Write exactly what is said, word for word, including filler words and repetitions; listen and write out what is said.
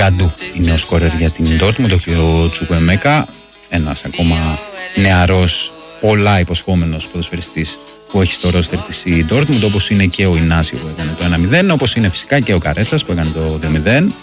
Καντού είναι ο σκόρερ για την Ντόρτμουντ, όχι ο Τσουκουεμέκα, ένας ακόμα νεαρός, πολλά υποσχόμενος ποδοσφαιριστής που έχει στο ρόστερ της η Ντόρτμουντ, όπως είναι και ο Ινάσιο που έκανε το ένα μηδέν, όπως είναι φυσικά και ο Καρέτσας που έκανε το δύο μηδέν.